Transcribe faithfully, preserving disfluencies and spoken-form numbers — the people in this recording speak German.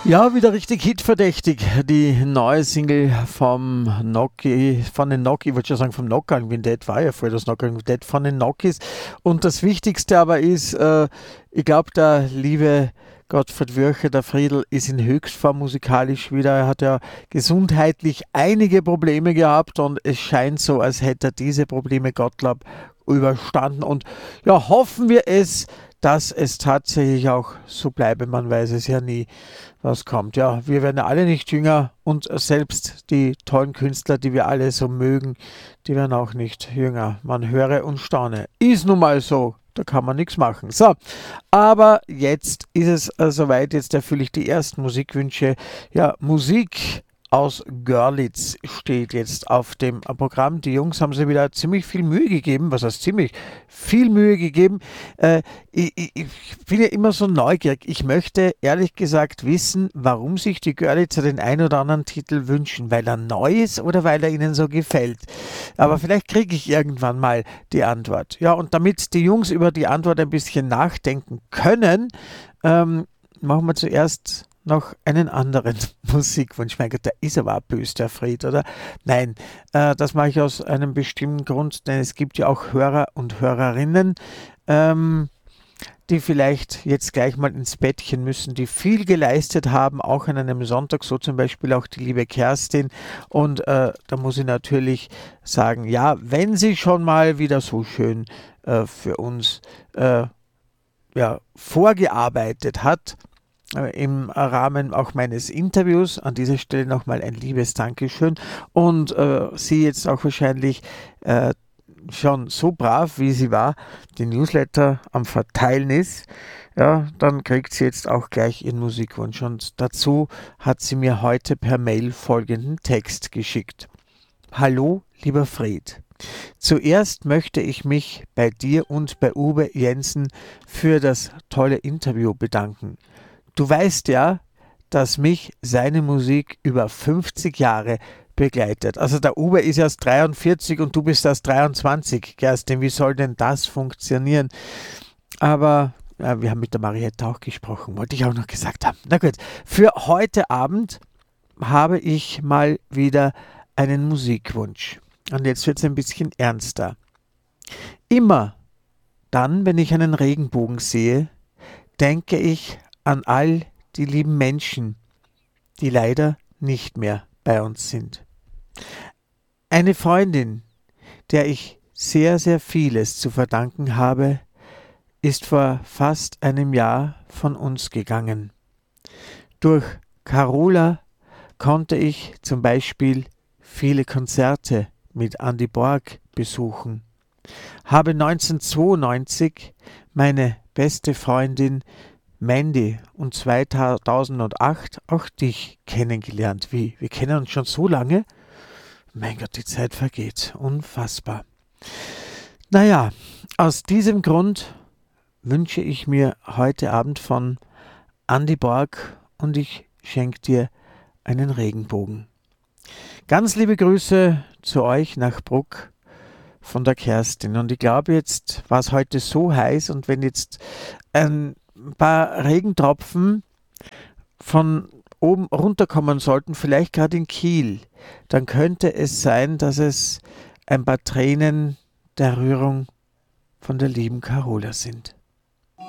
Ja, wieder richtig hitverdächtig. Die neue Single vom Noki, von den Noki, ich wollte schon sagen vom Knockout Quintett, war ja vorher das Knockout Quintett von den Nokis. Und das Wichtigste aber ist, äh, ich glaube, der liebe Gottfried Würcher, der Friedl, ist in Höchstform musikalisch wieder. Er hat ja gesundheitlich einige Probleme gehabt und es scheint so, als hätte er diese Probleme, Gottlob, überstanden. Und ja, hoffen wir es, dass es tatsächlich auch so bleibe. Man weiß es ja nie, was kommt. Ja, wir werden ja alle nicht jünger und selbst die tollen Künstler, die wir alle so mögen, die werden auch nicht jünger. Man höre und staune. Ist nun mal so. Da kann man nichts machen. So, aber jetzt ist es äh, soweit. Jetzt erfülle ich die ersten Musikwünsche. Ja, Musik aus Görlitz steht jetzt auf dem Programm. Die Jungs haben sich wieder ziemlich viel Mühe gegeben. Was heißt ziemlich? Viel Mühe gegeben. Äh, ich, ich, ich bin ja immer so neugierig. Ich möchte ehrlich gesagt wissen, warum sich die Görlitzer den ein oder anderen Titel wünschen. Weil er neu ist oder weil er ihnen so gefällt. Aber vielleicht kriege ich irgendwann mal die Antwort. Ja, und damit die Jungs über die Antwort ein bisschen nachdenken können, ähm, machen wir zuerst noch einen anderen Musikwunsch. Mein Gott, der ist aber auch böse, der Fried, oder? Nein, äh, das mache ich aus einem bestimmten Grund, denn es gibt ja auch Hörer und Hörerinnen, ähm, die vielleicht jetzt gleich mal ins Bettchen müssen, die viel geleistet haben, auch an einem Sonntag, so zum Beispiel auch die liebe Kerstin. Und äh, da muss ich natürlich sagen, ja, wenn sie schon mal wieder so schön äh, für uns äh, ja, vorgearbeitet hat, im Rahmen auch meines Interviews. An dieser Stelle nochmal ein liebes Dankeschön. Und äh, sie jetzt auch wahrscheinlich äh, schon so brav, wie sie war, die Newsletter am Verteilen ist, ja, dann kriegt sie jetzt auch gleich ihren Musikwunsch. Und dazu hat sie mir heute per Mail folgenden Text geschickt. Hallo, lieber Fred. Zuerst möchte ich mich bei dir und bei Uwe Jensen für das tolle Interview bedanken. Du weißt ja, dass mich seine Musik über fünfzig Jahre begleitet. Also der Uwe ist erst dreiundvierzig und du bist erst dreiundzwanzig, Kerstin. Wie soll denn das funktionieren? Aber ja, wir haben mit der Marietta auch gesprochen, wollte ich auch noch gesagt haben. Na gut, für heute Abend habe ich mal wieder einen Musikwunsch. Und jetzt wird es ein bisschen ernster. Immer dann, wenn ich einen Regenbogen sehe, denke ich an all die lieben Menschen, die leider nicht mehr bei uns sind. Eine Freundin, der ich sehr, sehr vieles zu verdanken habe, ist vor fast einem Jahr von uns gegangen. Durch Carola konnte ich zum Beispiel viele Konzerte mit Andy Borg besuchen, habe neunzehnhundertzweiundneunzig meine beste Freundin Mandy und zweitausendacht auch dich kennengelernt. Wie? Wir kennen uns schon so lange? Mein Gott, die Zeit vergeht. Unfassbar. Naja, aus diesem Grund wünsche ich mir heute Abend von Andy Borg und ich schenke dir einen Regenbogen. Ganz liebe Grüße zu euch nach Bruck von der Kerstin. Und ich glaube, jetzt war es heute so heiß und wenn jetzt ein ein paar Regentropfen von oben runterkommen sollten, vielleicht gerade in Kiel, dann könnte es sein, dass es ein paar Tränen der Rührung von der lieben Carola sind.